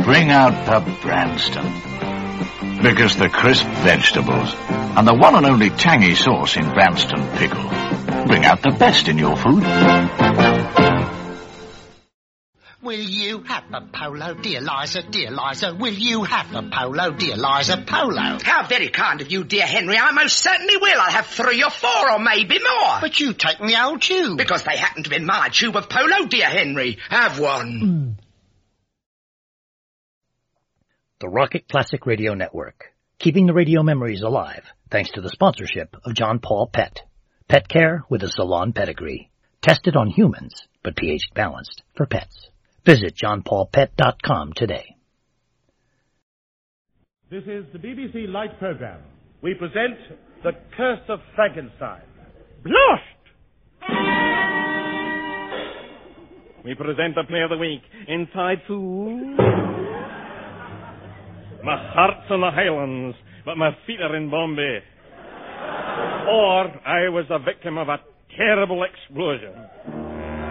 bring out the Branston. Because the crisp vegetables and the one and only tangy sauce in Branston pickle bring out the best in your food. Will you have a polo, dear Liza, dear Liza? Will you have a polo, dear Liza, polo? How very kind of you, dear Henry. I most certainly will. I'll have 3 or 4 or maybe more. But you take the old tube. Because they happen to be my tube of polo, dear Henry. Have one. The Rocket Classic Radio Network, keeping the radio memories alive thanks to the sponsorship of John Paul Pet. Pet care with a salon pedigree. Tested on humans, but pH balanced for pets. Visit johnpaulpet.com today. This is the BBC Light Programme. We present The Curse of Frankenstein. Blushed! We present the play of the week, Inside Food. My heart's in the Highlands, but my feet are in Bombay. Or I was the victim of a terrible explosion.